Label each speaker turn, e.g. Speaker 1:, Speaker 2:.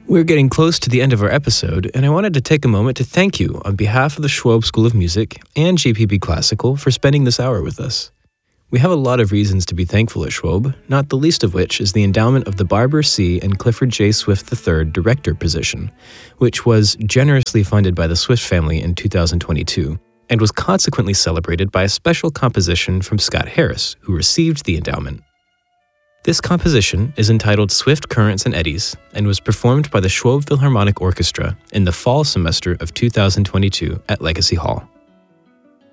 Speaker 1: We're getting close to the end of our episode, and I wanted to take a moment to thank you on behalf of the Schwob School of Music and GPB Classical for spending this hour with us. We have a lot of reasons to be thankful at Schwob, not the least of which is the endowment of the Barbara C. and Clifford J. Swift III director position, which was generously funded by the Swift family in 2022, and was consequently celebrated by a special composition from Scott Harris, who received the endowment. This composition is entitled Swift Currents and Eddies and was performed by the Schwob Philharmonic Orchestra in the fall semester of 2022 at Legacy Hall.